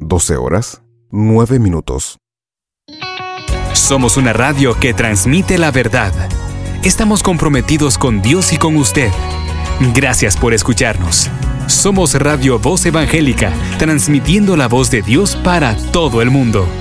12 horas, 9 minutos. Somos una radio que transmite la verdad. Estamos comprometidos con Dios y con usted. Gracias por escucharnos. Somos Radio Voz Evangélica, transmitiendo la voz de Dios para todo el mundo.